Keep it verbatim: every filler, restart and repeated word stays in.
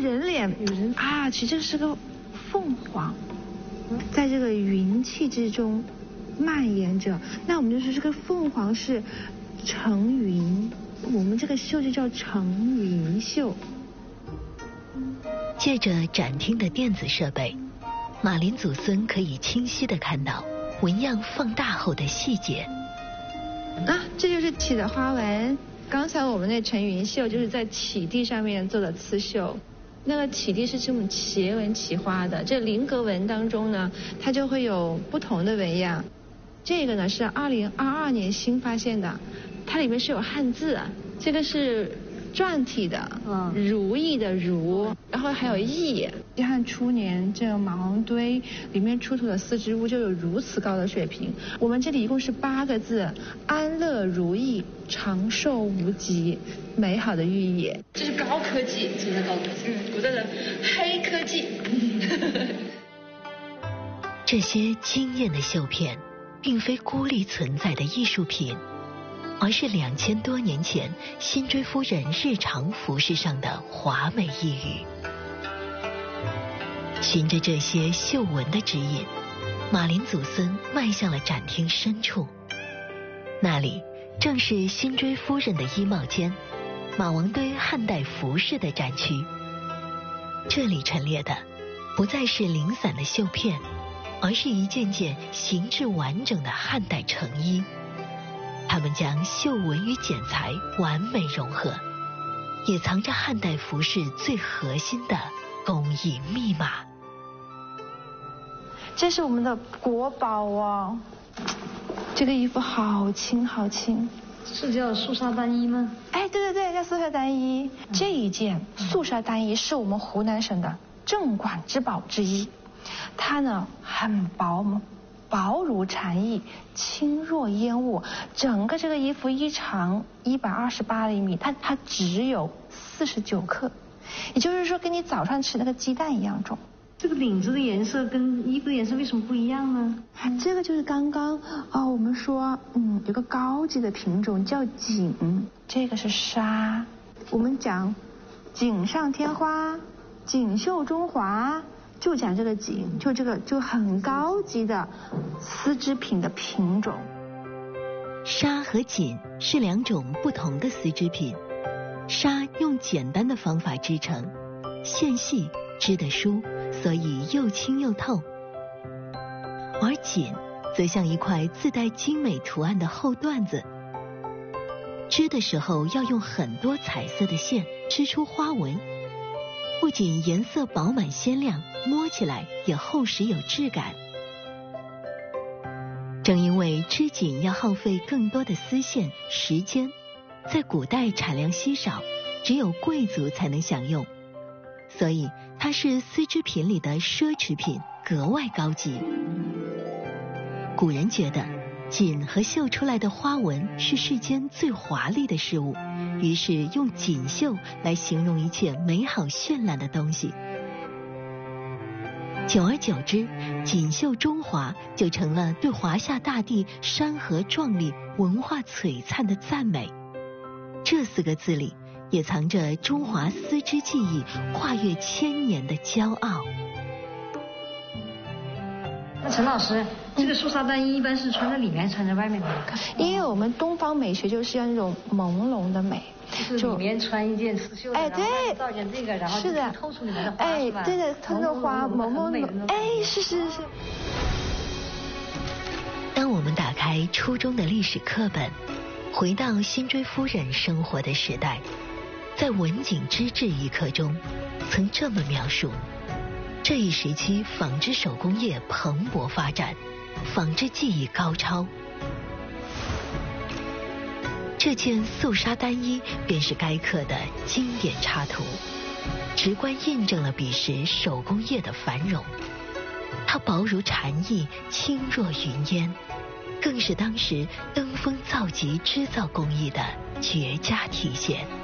人脸人啊，其实这是个凤凰，在这个云气之中蔓延着。那我们就说这个凤凰是乘云，我们这个绣就叫乘云绣。 借着展厅的电子设备，马林祖孙可以清晰地看到纹样放大后的细节。 啊，这就是起的花纹。刚才我们那乘云绣就是在起地上面做的刺绣，那个起地是这种斜纹起花的。这菱格纹当中呢，它就会有不同的纹样。这个呢是二零二二年新发现的，它里面是有汉字，这个是篆体的，嗯，如意的如，然后还有意。西汉初年，这个马王堆里面出土的丝织物就有如此高的水平。我们这里一共是八个字：安乐如意，长寿无疾，美好的寓意。这是高科技， 什么叫高科技？ 嗯，古代的黑科技。 这些惊艳的绣片，并非孤立存在的艺术品，而是两千多年前辛追夫人日常服饰上的华美一语。循着这些绣纹的指引，马林祖孙迈向了展厅深处。那里正是辛追夫人的衣帽间，马王堆汉代服饰的展区。这里陈列的不再是零散的绣片，而是一件件形制完整的汉代成衣。他们将绣纹与剪裁完美融合，也藏着汉代服饰最核心的工艺密码。 这是我们的国宝哦，这个衣服好轻好轻。 是叫素纱单衣吗？ 哎，对对对，叫素纱单衣。嗯、这一件素纱单衣是我们湖南省的镇馆之宝之一。它呢很薄嘛，薄如蝉翼，轻若烟雾。整个这个衣服衣长一百二十八厘米，它它只有四十九克，也就是说跟你早上吃那个鸡蛋一样重。 这个领子的颜色跟衣服的颜色为什么不一样呢？ 嗯、这个就是刚刚啊、哦，我们说嗯有个高级的品种叫锦，这个是纱。我们讲锦上添花，锦绣中华。就讲这个锦，就这个就很高级的丝织品的品种。 纱和锦是两种不同的丝织品，纱用简单的方法织成，线细织得疏，所以又轻又透。而锦则像一块自带精美图案的厚缎子，织的时候要用很多彩色的线织出花纹。不仅颜色饱满鲜亮，摸起来也厚实有质感。正因为织锦要耗费更多的丝线、时间，在古代产量稀少，只有贵族才能享用，所以它是丝织品里的奢侈品，格外高级。古人觉得锦和绣出来的花纹是世间最华丽的事物，于是用锦绣来形容一切美好绚烂的东西。久而久之，锦绣中华就成了对华夏大地山河壮丽、文化璀璨的赞美。这四个字里也藏着中华丝织技艺跨越千年的骄傲。 那陈老师，这个素纱单衣一般是穿在里面，穿在外面的？ 因为我们东方美学就是要那种朦胧的美， 就是里面穿一件刺绣的， 哎，对， 造一件这个，然后是的， 透出里面的花， 哎，对的，透着花，朦胧的，哎，是是是。 当我们打开初中的历史课本，回到辛追夫人生活的时代，在文景之治一课中，曾这么描述。这一时期纺织手工业蓬勃发展，纺织技艺高超。这件素纱单衣便是该课的经典插图，直观印证了彼时手工业的繁荣。它薄如蝉翼，轻若云烟，更是当时登峰造极织造工艺的绝佳体现。